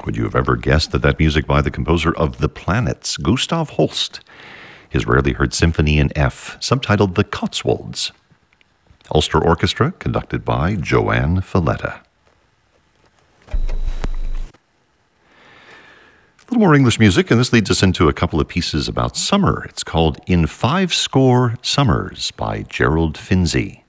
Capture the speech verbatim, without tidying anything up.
Would you have ever guessed that that music by the composer of The Planets, Gustav Holst? His rarely heard symphony in F, subtitled The Cotswolds. Ulster Orchestra, conducted by Joanne Falletta. A little more English music, and this leads us into a couple of pieces about summer. It's called In Five Score Summers by Gerald Finzi.